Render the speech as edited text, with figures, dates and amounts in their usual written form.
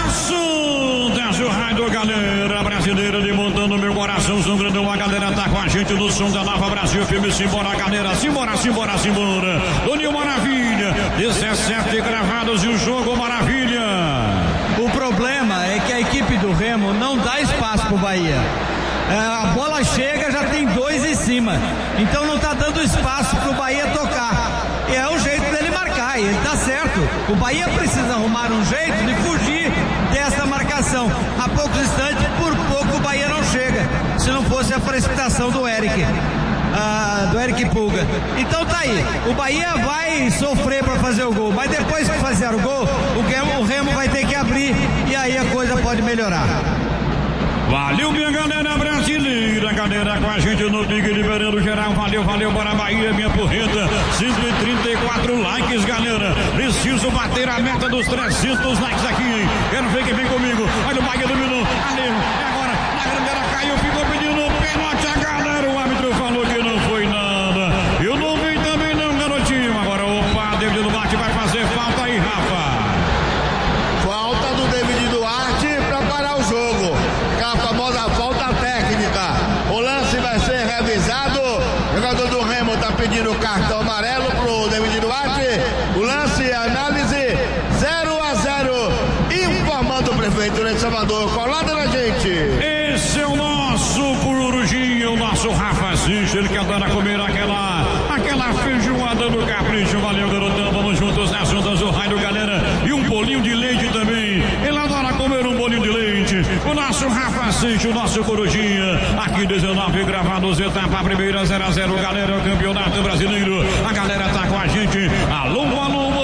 Décio Raido, galera brasileira de montando meu coração, São Grandão, a galera tá com a gente no som da Nova Brasil FM, simbora galera, simbora. Toninho Maravilha, 17 gravados e o jogo maravilha. O problema é que a equipe do Remo não dá espaço pro Bahia. A bola chega, já tem 2 em cima, então não tá dando espaço pro Bahia tocar. E é o jeito dele marcar, e ele tá certo. O Bahia precisa arrumar um jeito de fugir dessa marcação. Há poucos instantes, por pouco o Bahia não chega, se não fosse a precipitação do Eric Pulga. Então tá aí, o Bahia vai sofrer para fazer o gol, mas depois que fazer o gol, o Remo vai ter que abrir, e aí a coisa pode melhorar. Valeu, minha galera brasileira, galera com a gente no Big Liberando Geral, valeu, bora Bahia, minha porreta, 134 likes, galera, preciso bater a meta dos 300 likes aqui, hein? Quero ver quem vem comigo, olha o Bahia dominou, valeu, é agora, a galera caiu, ficou pedindo pênalti, a galera, o árbitro falou que não foi nada, eu não vi também não, garotinho, agora opa, David Duarte vai fazer falta aí, Rafa. Falta do David Duarte para parar o jogo, a famosa falta técnica. O lance vai ser revisado. O jogador do Remo está pedindo cartão amarelo pro David Duarte. O lance e análise 0-0. Informando o prefeito de Salvador, colado na gente. Esse é o nosso corujinho, o nosso Rafa Sincha, ele quer dar a comer aquela feijoada do capricho. Valeu, garotão, vamos juntos nas juntas do raio, galera. E um bolinho de leite também. Ele adora comer um bolinho de leite. O nosso Rafa Sincha, o nosso corujinha. Aqui 19 gravados, etapa primeira 0-0, galera, campeonato brasileiro. A galera tá com a gente. Alô,